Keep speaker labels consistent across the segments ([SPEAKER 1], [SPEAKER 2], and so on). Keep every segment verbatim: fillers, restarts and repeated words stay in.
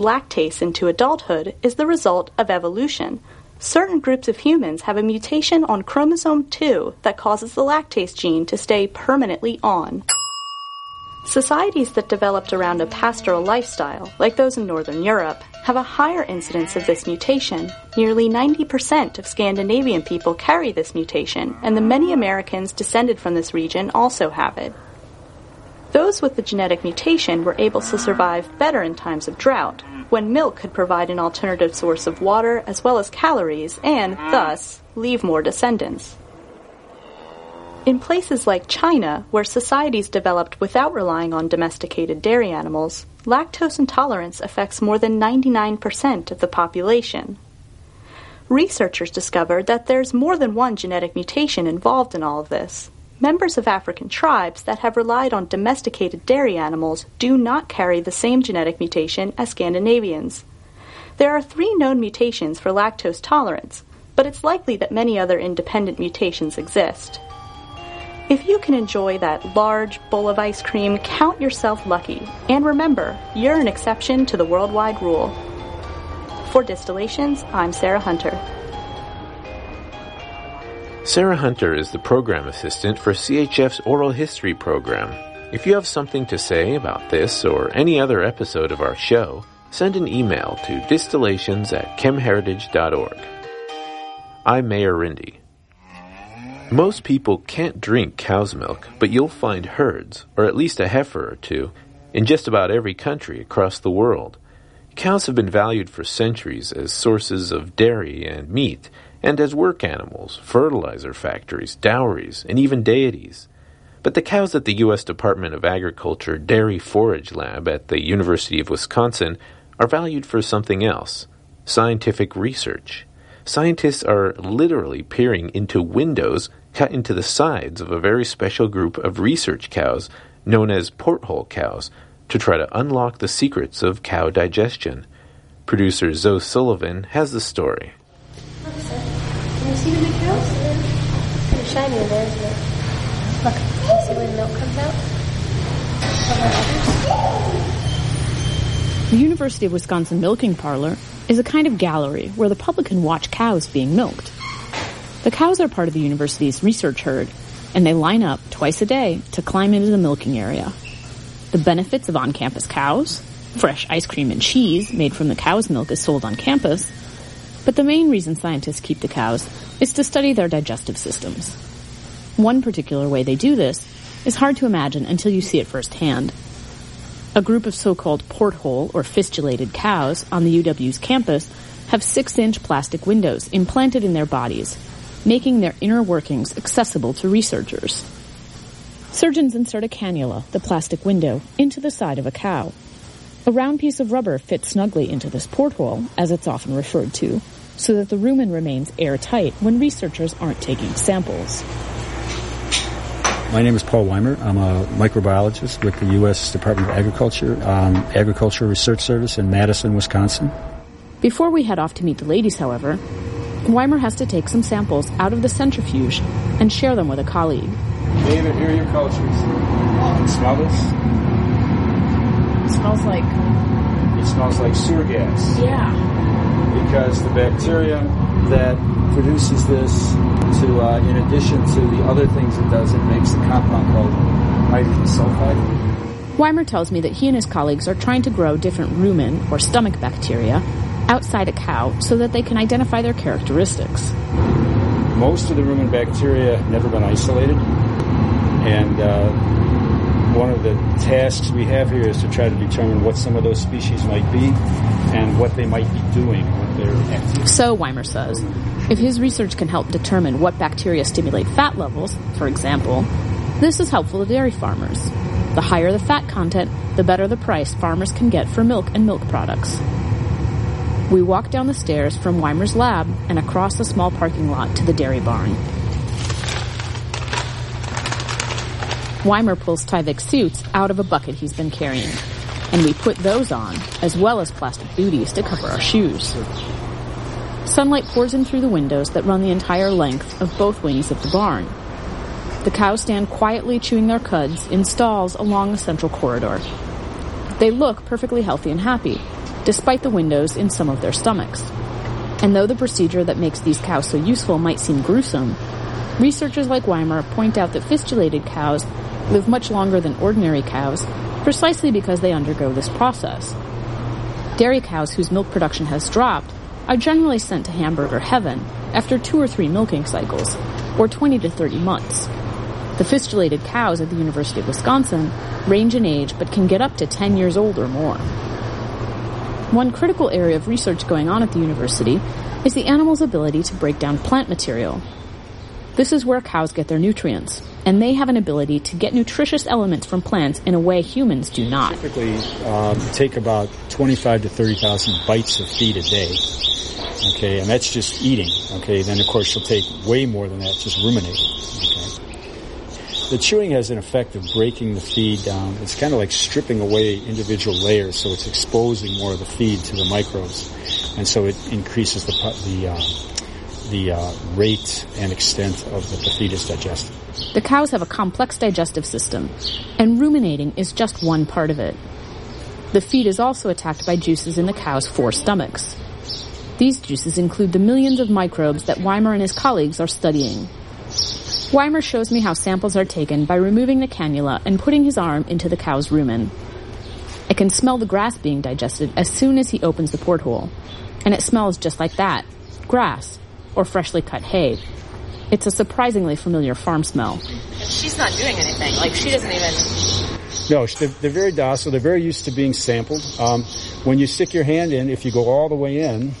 [SPEAKER 1] Lactase into adulthood is the result of evolution. Certain groups of humans have a mutation on chromosome two that causes the lactase gene to stay permanently on. Societies that developed around a pastoral lifestyle, like those in Northern Europe, have a higher incidence of this mutation. Nearly ninety percent of Scandinavian people carry this mutation, and the many Americans descended from this region also have it. Those with the genetic mutation were able to survive better in times of drought, when milk could provide an alternative source of water as well as calories, and, thus, leave more descendants. In places like China, where societies developed without relying on domesticated dairy animals, lactose intolerance affects more than ninety-nine percent of the population. Researchers discovered that there's more than one genetic mutation involved in all of this. Members of African tribes that have relied on domesticated dairy animals do not carry the same genetic mutation as Scandinavians. There are three known mutations for lactose tolerance, but it's likely that many other independent mutations exist. If you can enjoy that large bowl of ice cream, count yourself lucky. And remember, you're an exception to the worldwide rule. For Distillations, I'm Sarah Hunter.
[SPEAKER 2] Sarah Hunter is the program assistant for C H F's Oral History program. If you have something to say about this or any other episode of our show, send an email to distillations at chemheritage dot org. I'm Mayor Rindy. Most people can't drink cow's milk, but you'll find herds, or at least a heifer or two, in just about every country across the world. Cows have been valued for centuries as sources of dairy and meat, and as work animals, fertilizer factories, dowries, and even deities. But the cows at the U S Department of Agriculture Dairy Forage Lab at the University of Wisconsin are valued for something else: scientific research. Scientists are literally peering into windows cut into the sides of a very special group of research cows known as porthole cows to try to unlock the secrets of cow digestion. Producer Zoe Sullivan has the story.
[SPEAKER 3] Look, sir. Can you see the big cows? It's pretty shiny in there, isn't it? Look, can you see where the milk comes out?
[SPEAKER 4] The University of Wisconsin Milking Parlor is a kind of gallery where the public can watch cows being milked. The cows are part of the university's research herd, and they line up twice a day to climb into the milking area. The benefits of on-campus cows: fresh ice cream and cheese made from the cow's milk is sold on campus. But the main reason scientists keep the cows is to study their digestive systems. One particular way they do this is hard to imagine until you see it firsthand. A group of so-called porthole or fistulated cows on the U W's campus have six-inch plastic windows implanted in their bodies, making their inner workings accessible to researchers. Surgeons insert a cannula, the plastic window, into the side of a cow. A round piece of rubber fits snugly into this porthole, as it's often referred to, so that the rumen remains airtight when researchers aren't taking samples.
[SPEAKER 5] My name is Paul Weimer. I'm a microbiologist with the U S Department of Agriculture, um, Agricultural Research Service in Madison, Wisconsin.
[SPEAKER 4] Before we head off to meet the ladies, however, Weimer has to take some samples out of the centrifuge and share them with a colleague.
[SPEAKER 5] David, here are your cultures. You smell this?
[SPEAKER 4] It smells like...
[SPEAKER 5] It smells like sewer gas.
[SPEAKER 4] Yeah.
[SPEAKER 5] Because the bacteria that produces this, to uh, in addition to the other things it does, it makes a compound called hydrogen sulfide.
[SPEAKER 4] Weimer tells me that he and his colleagues are trying to grow different rumen, or stomach bacteria, outside a cow so that they can identify their characteristics.
[SPEAKER 5] Most of the rumen bacteria have never been isolated, and uh, one of the tasks we have here is to try to determine what some of those species might be and what they might be doing when they're active.
[SPEAKER 4] So, Weimer says, if his research can help determine what bacteria stimulate fat levels, for example, this is helpful to dairy farmers. The higher the fat content, the better the price farmers can get for milk and milk products. We walk down the stairs from Weimer's lab and across a small parking lot to the dairy barn. Weimer pulls Tyvek suits out of a bucket he's been carrying, and we put those on, as well as plastic booties to cover our shoes. Sunlight pours in through the windows that run the entire length of both wings of the barn. The cows stand quietly chewing their cuds in stalls along the central corridor. They look perfectly healthy and happy, despite the windows in some of their stomachs. And though the procedure that makes these cows so useful might seem gruesome, researchers like Weimer point out that fistulated cows live much longer than ordinary cows precisely because they undergo this process. Dairy cows whose milk production has dropped are generally sent to hamburger heaven after two or three milking cycles, or twenty to thirty months. The fistulated cows at the University of Wisconsin range in age but can get up to ten years old or more. One critical area of research going on at the university is the animal's ability to break down plant material. This is where cows get their nutrients, and they have an ability to get nutritious elements from plants in a way humans do not.
[SPEAKER 5] Typically um, take about twenty-five to thirty thousand bites of feed a day. Okay, and that's just eating. Okay, then of course she'll take way more than that, just ruminating. Okay. The chewing has an effect of breaking the feed down. It's kind of like stripping away individual layers, so it's exposing more of the feed to the microbes, and so it increases the the uh, the uh, rate and extent of that the feed is digested.
[SPEAKER 4] The cows have a complex digestive system, and ruminating is just one part of it. The feed is also attacked by juices in the cow's four stomachs. These juices include the millions of microbes that Weimer and his colleagues are studying. Weimer shows me how samples are taken by removing the cannula and putting his arm into the cow's rumen. I can smell the grass being digested as soon as he opens the porthole, and it smells just like that, grass, or freshly cut hay. It's a surprisingly familiar farm smell.
[SPEAKER 6] She's not doing anything. Like, she doesn't even...
[SPEAKER 5] No, they're, they're very docile. They're very used to being sampled. Um, when you stick your hand in, if you go all the way in,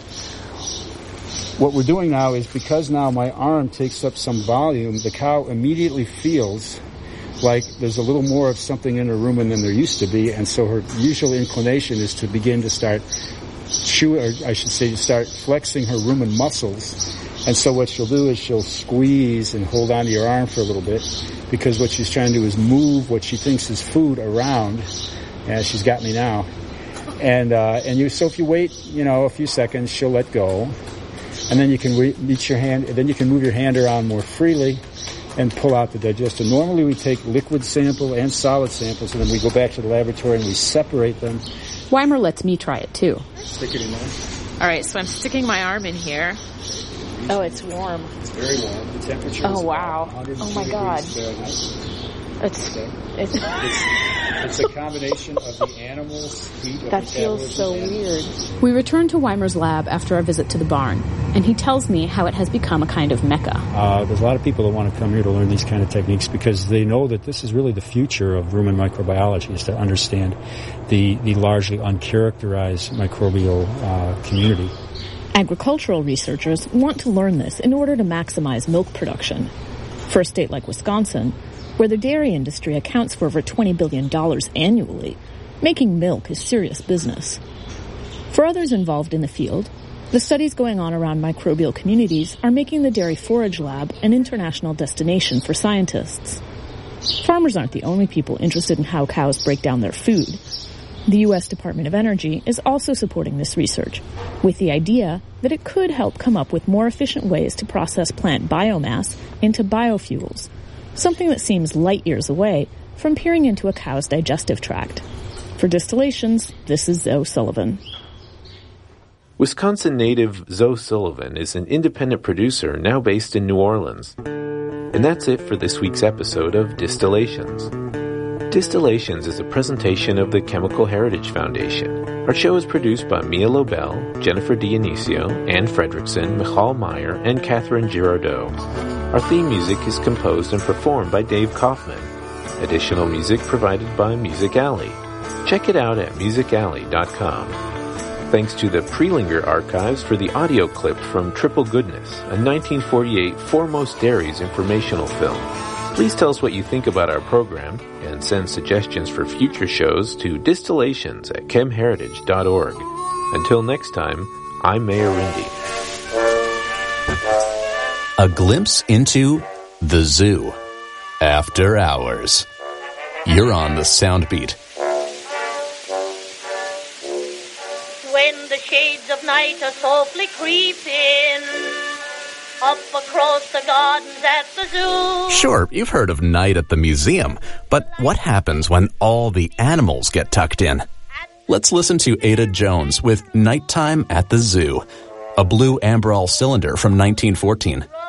[SPEAKER 5] what we're doing now is, because now my arm takes up some volume, the cow immediately feels like there's a little more of something in her rumen than there used to be, and so her usual inclination is to begin to start chew, or I should say, start flexing her rumen muscles. And so what she'll do is she'll squeeze and hold onto your arm for a little bit, because what she's trying to do is move what she thinks is food around. Yeah, she's got me now. And uh, and you so if you wait, you know, a few seconds, she'll let go, and then you can re- reach your hand. Then you can move your hand around more freely and pull out the digestion. Normally, we take liquid sample and solid samples, and then we go back to the laboratory and we separate them.
[SPEAKER 4] Weimer lets me try it too.
[SPEAKER 5] Stick it in there.
[SPEAKER 6] All right, so I'm sticking my arm in here. Oh, it's warm.
[SPEAKER 5] It's very warm. The temperature
[SPEAKER 6] oh,
[SPEAKER 5] is
[SPEAKER 6] wow. Oh, my God. It's,
[SPEAKER 5] okay.
[SPEAKER 6] it's,
[SPEAKER 5] it's, it's a combination of the animal's heat.
[SPEAKER 6] That feels so weird.
[SPEAKER 4] We return to Weimer's lab after our visit to the barn, and he tells me how it has become a kind of mecca.
[SPEAKER 5] Uh, there's a lot of people that want to come here to learn these kind of techniques because they know that this is really the future of rumen microbiology, is to understand the, the largely uncharacterized microbial uh, community.
[SPEAKER 4] Agricultural researchers want to learn this in order to maximize milk production. For a state like Wisconsin, where the dairy industry accounts for over twenty billion dollars annually, making milk is serious business. For others involved in the field, the studies going on around microbial communities are making the Dairy Forage Lab an international destination for scientists. Farmers aren't the only people interested in how cows break down their food. The U S Department of Energy is also supporting this research, with the idea that it could help come up with more efficient ways to process plant biomass into biofuels, something that seems light years away from peering into a cow's digestive tract. For Distillations, this is Zoe Sullivan.
[SPEAKER 2] Wisconsin native Zoe Sullivan is an independent producer now based in New Orleans. And that's it for this week's episode of Distillations. Distillations is a presentation of the Chemical Heritage Foundation. Our show is produced by Mia Lobel, Jennifer Dionisio, Ann Fredrickson, Michal Meyer, and Catherine Girardeau. Our theme music is composed and performed by Dave Kaufman. Additional music provided by Music Alley. Check it out at music alley dot com. Thanks to the Prelinger Archives for the audio clip from Triple Goodness, a nineteen forty-eight Foremost Dairies informational film. Please tell us what you think about our program, and send suggestions for future shows to distillations at chem heritage dot org. Until next time, I'm Mayor Rindy.
[SPEAKER 7] A glimpse into the zoo. After hours. You're on the Soundbeat.
[SPEAKER 8] When the shades of night are softly creeping up across the gardens at the zoo.
[SPEAKER 7] Sure, you've heard of night at the museum, but what happens when all the animals get tucked in? Let's listen to Ada Jones with Nighttime at the Zoo, a blue Ambrol cylinder from nineteen fourteen.